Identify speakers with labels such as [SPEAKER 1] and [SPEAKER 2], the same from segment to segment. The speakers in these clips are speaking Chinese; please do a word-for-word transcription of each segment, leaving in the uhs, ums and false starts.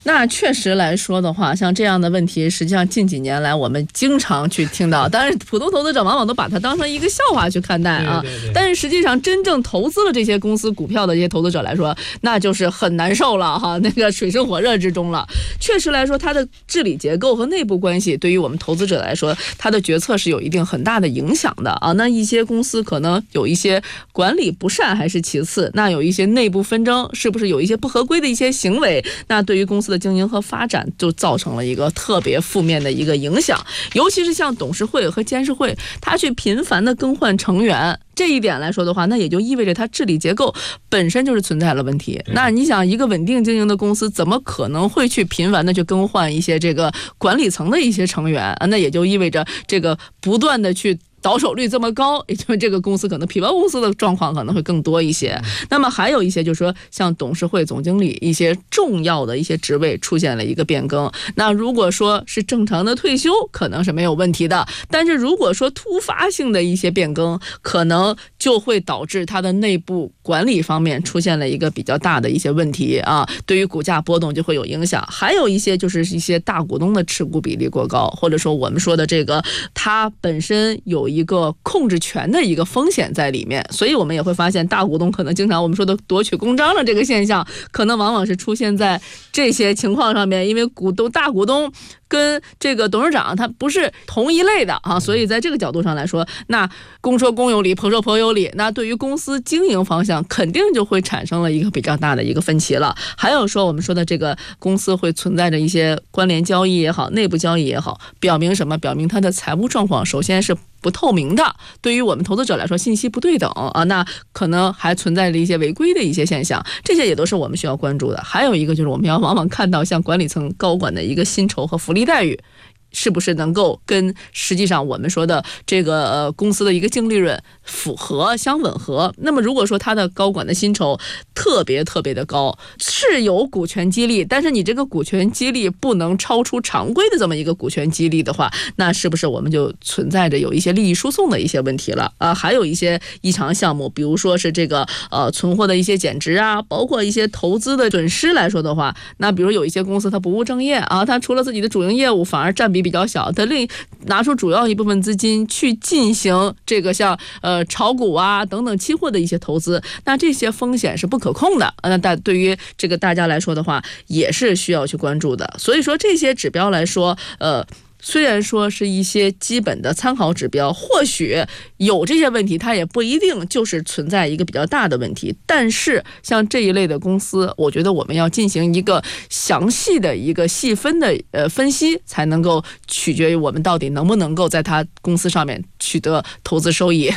[SPEAKER 1] 那确实来说的话，像这样的问题，实际上近几年来我们经常去听到，当然普通投资者往往都把它当成一个笑话去看待啊。
[SPEAKER 2] 对对对，
[SPEAKER 1] 但是实际上真正投资了这些公司股票的这些投资者来说，那就是很难受了哈，那个水深火热之中了。确实来说，它的治理结构和内部关系对于我们投资者来说，它的决策是有一定很大的影响的啊。那一些公司可能有一些管理不善还是其次，那有一些内部纷争，是不是有一些不合规的一些行为，那对于公司的经营和发展就造成了一个特别负面的一个影响。尤其是像董事会和监事会，它去频繁的更换成员，这一点来说的话，那也就意味着它治理结构本身就是存在了问题。那你想，一个稳定经营的公司怎么可能会去频繁的去更换一些这个管理层的一些成员？那也就意味着这个不断的去倒手率这么高，也就是这个公司可能皮包公司的状况可能会更多一些。那么还有一些就是说，像董事会、总经理一些重要的一些职位出现了一个变更。那如果说是正常的退休，可能是没有问题的。但是如果说突发性的一些变更，可能就会导致它的内部管理方面出现了一个比较大的一些问题啊，对于股价波动就会有影响。还有一些就是一些大股东的持股比例过高，或者说我们说的这个它本身有一个控制权的一个风险在里面，所以我们也会发现大股东可能经常我们说的夺取公章的这个现象，可能往往是出现在这些情况上面，因为股东大股东跟这个董事长他不是同一类的啊，所以在这个角度上来说，那公说公有理，婆说婆有理，那对于公司经营方向肯定就会产生了一个比较大的一个分歧了。还有说我们说的这个公司会存在着一些关联交易也好，内部交易也好，表明什么？表明它的财务状况首先是不透明的，对于我们投资者来说信息不对等啊，那可能还存在着一些违规的一些现象，这些也都是我们需要关注的。还有一个就是我们要往往看到像管理层高管的一个薪酬和福利待遇，是不是能够跟实际上我们说的这个呃公司的一个净利润符合相吻合？那么如果说他的高管的薪酬特别特别的高，是有股权激励，但是你这个股权激励不能超出常规的这么一个股权激励的话，那是不是我们就存在着有一些利益输送的一些问题了啊？还有一些异常项目，比如说是这个呃存货的一些减值啊，包括一些投资的损失来说的话，那比如有一些公司它不务正业啊，它除了自己的主营业务反而占比比较小，它另拿出主要一部分资金去进行这个像呃炒股啊等等期货的一些投资，那这些风险是不可控的，那但对于这个大家来说的话，也是需要去关注的。所以说这些指标来说，呃。虽然说是一些基本的参考指标，或许有这些问题，它也不一定就是存在一个比较大的问题。但是像这一类的公司，我觉得我们要进行一个详细的一个细分的呃分析，才能够取决于我们到底能不能够在它公司上面取得投资收益。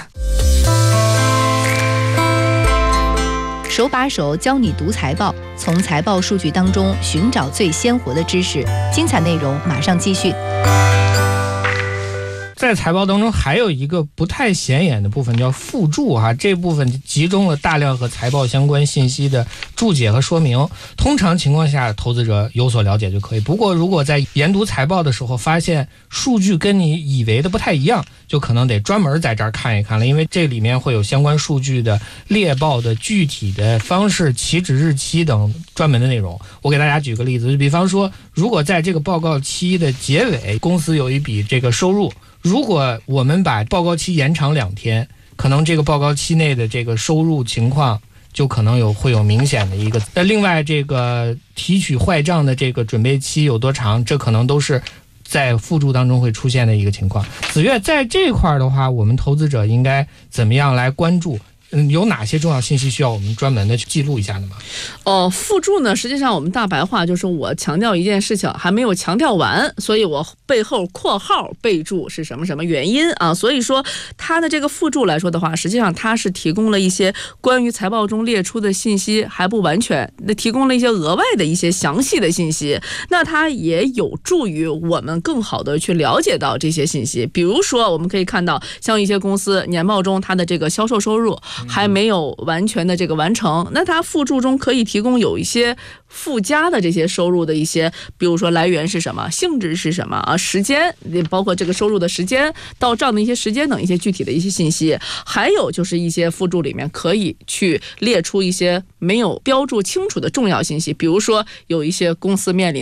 [SPEAKER 3] 手把手教你读财报，从财报数据当中寻找最鲜活的知识。精彩内容马上继续。
[SPEAKER 2] 在财报当中还有一个不太显眼的部分叫附注哈，这部分集中了大量和财报相关信息的注解和说明。通常情况下投资者有所了解就可以，不过如果在研读财报的时候发现数据跟你以为的不太一样，就可能得专门在这儿看一看了，因为这里面会有相关数据的猎报的具体的方式、起止日期等专门的内容。我给大家举个例子，就比方说如果在这个报告期的结尾公司有一笔这个收入，如果我们把报告期延长两天，可能这个报告期内的这个收入情况就可能有会有明显的一个。那另外这个提取坏账的这个准备期有多长，这可能都是在附注当中会出现的一个情况。子越，在这块的话，我们投资者应该怎么样来关注？嗯，有哪些重要信息需要我们专门的去记录一下的吗？
[SPEAKER 1] 哦，附注呢，实际上我们大白话就是我强调一件事情还没有强调完，所以我背后括号备注是什么什么原因啊？所以说它的这个附注来说的话，实际上它是提供了一些关于财报中列出的信息还不完全，那提供了一些额外的一些详细的信息，那它也有助于我们更好的去了解到这些信息。比如说我们可以看到像一些公司年报中它的这个销售收入还没有完全的这个完成，那它附注中可以提供有一些附加的这些收入的一些，比如说来源是什么，性质是什么啊，时间，包括这个收入的时间到账的一些时间等一些具体的一些信息。还有就是一些附注里面可以去列出一些没有标注清楚的重要信息，比如说有一些公司面临